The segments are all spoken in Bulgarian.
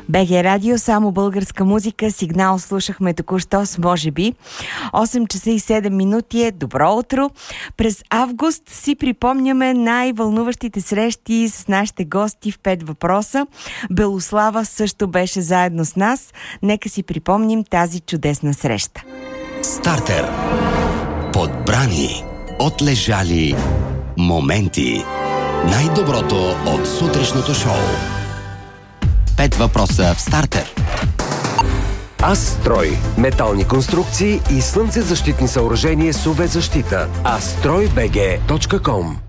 БГ Радио, само българска музика. Сигнал слушахме току-що с може би. 8 часа и 7 минути е добро утро. През август си припомняме най-вълнуващите срещи с нашите гости в 5 въпроса. Белослава също беше заедно с нас. Нека си припомним тази чудесна среща. Стартер. Подбрани, отлежали моменти. Най-доброто от сутрешното шоу. 5 въпроса в Стартер. Астрой. Метални конструкции и слънцезащитни съоръжения с UV-защита. astroybg.com.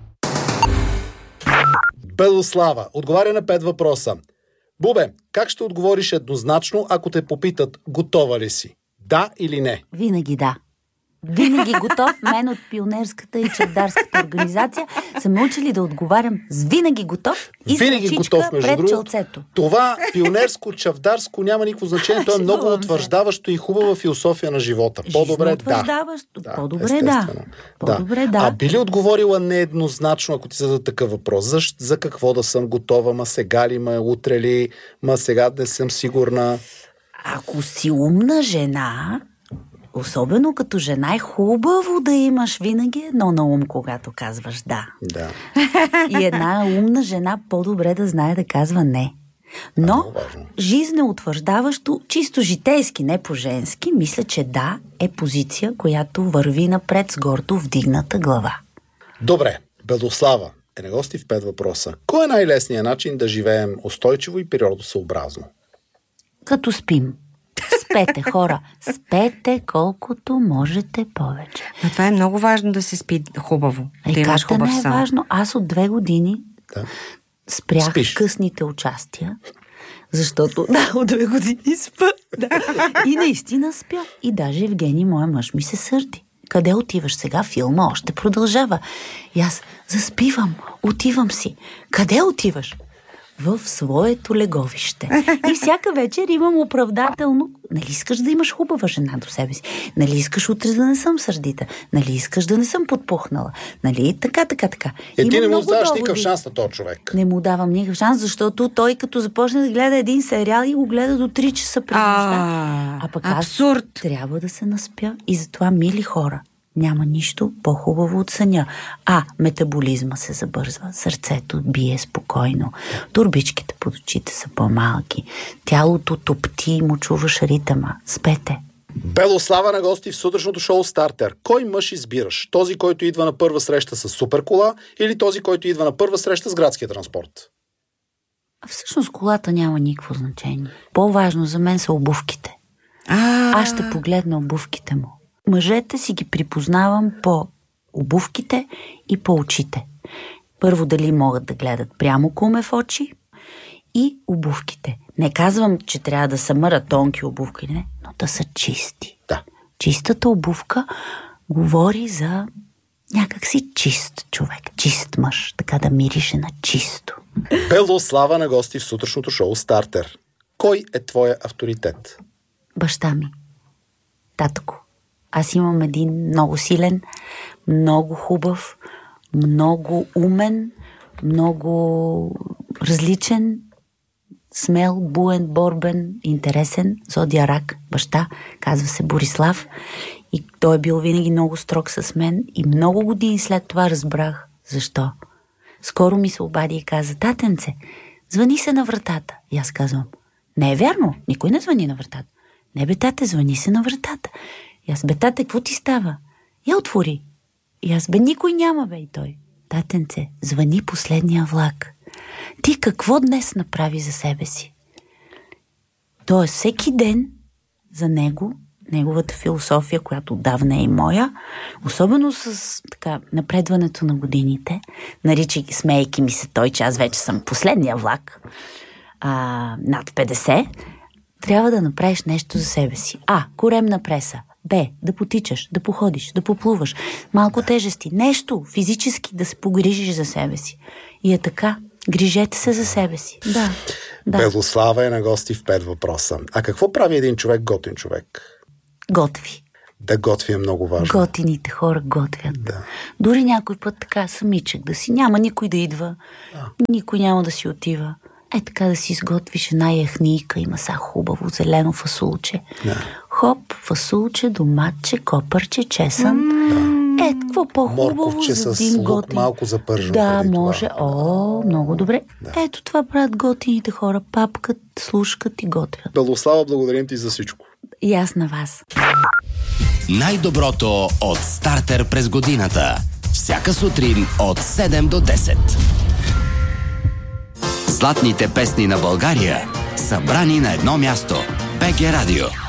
Белослава отговаря на 5 въпроса. Бубе, как ще отговориш еднозначно, ако те попитат готова ли си? Да или не? Винаги да. Винаги готов. Мен от пионерската и чавдарската организация са ме учили да отговарям с винаги готов и винаги готов, между пред другото. челцето. Това пионерско, чавдарско няма никакво значение. То е много утвърждаващо и хубава философия на живота. По-добре да. По-добре да. По-добре да. А би ли отговорила нееднозначно, ако ти зададе такъв въпрос? За какво да съм готова? Ма сега ли, ма утре ли? Ма сега не съм сигурна. Ако си умна жена, особено като жена, е хубаво да имаш винаги едно на ум, когато казваш да. Да. И една умна жена по-добре да знае да казва не. Но жизнеутвърждаващо, чисто житейски, не по-женски, мисля, че да е позиция, която върви напред с гордо вдигната глава. Добре, Белослава е на гости в 5 въпроса. Кой е най-лесният начин да живеем устойчиво и природосъобразно? Като спим. Спете, хора. Спете колкото можете повече. Но това е много важно да се спи хубаво. Да имаш хубав сън. Не е важно. Аз от 2 години спрях късните участия, защото от 2 години спа. Да. И наистина спя. И даже Евгений, моя мъж, ми се сърди. Къде отиваш сега? Филма още продължава. И аз заспивам, отивам си. Къде отиваш? В своето леговище. И всяка вечер имам оправдателно. Нали искаш да имаш хубава жена до себе си? Нали искаш утре да не съм сърдита? Нали искаш да не съм подпухнала? Нали така. Ти не му даваш никакъв шанс на този човек. Не му давам никакъв шанс, защото той като започне да гледа един сериал и го гледа до 3 часа през нощта. А пък абсурд. Аз трябва да се наспя. И затова, мили хора, няма нищо по-хубаво от съня. Метаболизма се забързва, сърцето бие спокойно, турбичките под очите са по-малки, тялото топти и му чуваш ритъма. Спете. Белослава на гости в сутрешното шоу Стартер. Кой мъж избираш? Този, който идва на първа среща с суперкола, или този, който идва на първа среща с градския транспорт? Всъщност колата няма никакво значение. По-важно за мен са обувките. Аз ще погледна обувките му. Мъжете си ги припознавам по обувките и по очите. Първо, дали могат да гледат прямо куме в очи и обувките. Не казвам, че трябва да са маратонки обувки, не, но да са чисти. Да. Чистата обувка говори за някакси чист човек, чист мъж, така да мирише на чисто. Белослава на гости в сутрешното шоу Стартер. Кой е твоя авторитет? Баща ми. Татко. Аз имам един много силен, много хубав, много умен, много различен, смел, буен, борбен, интересен зодия Рак, баща, казва се Борислав, и той е бил винаги много строг с мен и много години след това разбрах защо. Скоро ми се обади и каза: татенце, звъни се на вратата. И аз казвам: не е вярно, никой не звъни на вратата. Не бе, тате, звъни се на вратата. И аз: бе, тате, какво ти става? Я отвори. И аз: бе, никой няма, бе. И той: татенце, звъни последния влак. Ти какво днес направи за себе си? Тоест, всеки ден за него, неговата философия, която отдавна е и моя, особено с така напредването на годините, наричайки, смейки ми се той, че аз вече съм последния влак, над 50, трябва да направиш нещо за себе си. Коремна преса. Б, да потичаш, да походиш, да поплуваш, малко тежести, нещо физически да се погрижиш за себе си. И е така. Грижете се за себе си. Да. Белослава е на гости в 5 въпроса. А какво прави един човек готин човек? Готви. Да готви е много важно. Готините хора готвят. Да. Дори някой път така самичък да си. Няма никой да идва. Никой няма да си отива. така да си изготвиш една яхнийка, има са хубаво зелено фасулче. Хоп, фасулче, доматче, копърче, чесън. Какво по-хубаво морковче за с един лук готин. малко запържено. Да, преди може. това. Много добре. Ето това правят готините хора. Папкат, слушкат и готвят. Белослава, благодарим ти за всичко. И аз на вас. Най-доброто от Стартер през годината. Всяка сутрин от 7 до 10. Златните песни на България, събрани на едно място. БГ Радио.